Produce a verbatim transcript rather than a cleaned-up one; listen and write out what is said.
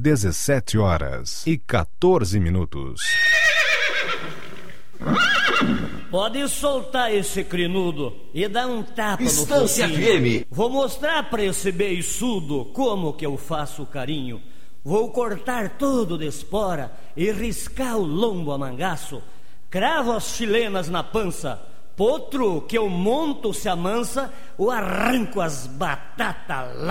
dezessete horas e quatorze minutos. Pode soltar esse crinudo e dar um tapa Estância no focinho. F M. Vou mostrar pra esse beiçudo como que eu faço carinho. Vou cortar tudo de espora e riscar o lombo a mangaço. Cravo as chilenas na pança. Potro que eu monto se amansa ou arranco as batatas lá.